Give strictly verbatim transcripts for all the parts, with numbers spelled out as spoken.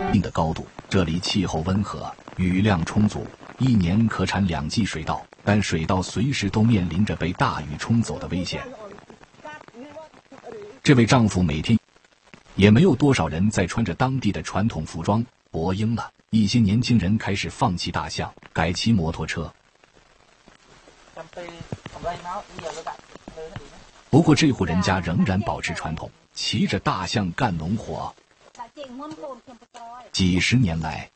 定的高度。这里气候温和，雨量充足，一年可产两季水稻，但水稻随时都面临着被大雨冲走的危险。这位丈夫每天也没有多少人再穿着当地的传统服装播鹰了，一些年轻人开始放弃大象，改骑摩托车。不过这户人家仍然保持传统，骑着大象干农活。几十年来，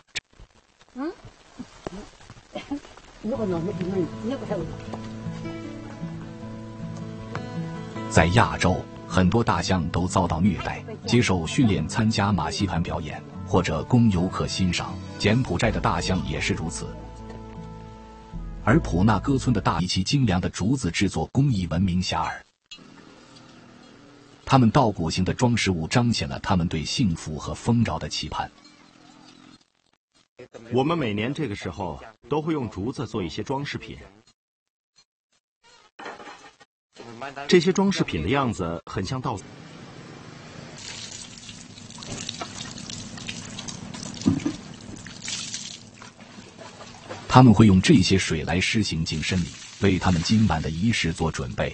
在亚洲，很多大象都遭到虐待，接受训练参加马戏团表演，或者供游客欣赏。柬埔寨的大象也是如此。而普纳戈村的大以其精良的竹子制作工艺闻名遐迩。他们稻谷型的装饰物彰显了他们对幸福和丰饶的期盼。 我们每年这个时候都会用竹子做一些装饰品，这些装饰品的样子很像稻。 他们会用这些水来施行净身礼，为他们今晚的仪式做准备。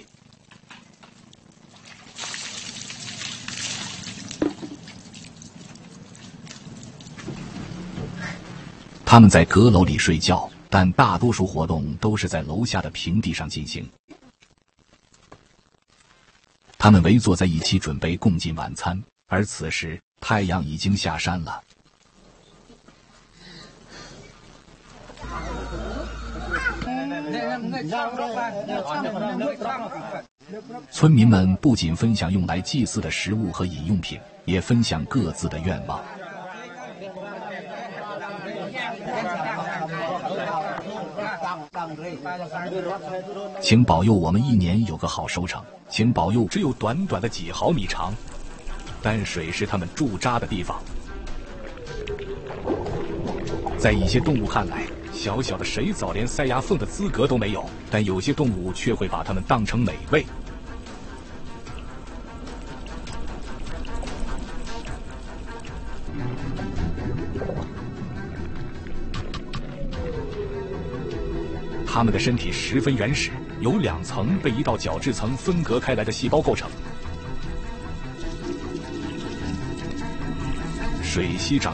他们在阁楼里睡觉，但大多数活动都是在楼下的平地上进行。他们围坐在一起准备共进晚餐，而此时太阳已经下山了。村民们不仅分享用来祭祀的食物和饮用品，也分享各自的愿望。请保佑我们一年有个好收成，请保佑只有短短的几毫米长，但水是它们驻扎的地方。在一些动物看来，小小的水藻连塞牙缝的资格都没有，但有些动物却会把它们当成美味。它们的身体十分原始，由两层被一道角质层分隔开来的细胞构成。水螅长